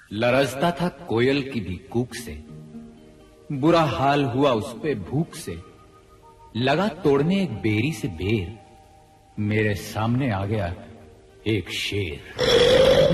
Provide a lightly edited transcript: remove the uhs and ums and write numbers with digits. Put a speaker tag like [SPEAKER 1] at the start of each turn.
[SPEAKER 1] लरजता था कोयल की भी कूक से, बुरा हाल हुआ उस पे भूख से। लगा तोड़ने एक बेरी से बेर, मेरे सामने आ गया एक शेर।